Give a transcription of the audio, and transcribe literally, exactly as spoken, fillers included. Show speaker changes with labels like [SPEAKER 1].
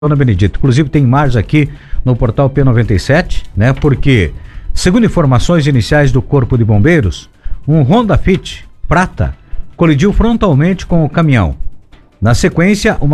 [SPEAKER 1] Dona Benedita, inclusive tem imagens aqui no portal P noventa e sete, né? Porque, segundo informações iniciais do Corpo de Bombeiros, um Honda Fit prata colidiu frontalmente com o caminhão. Na sequência, uma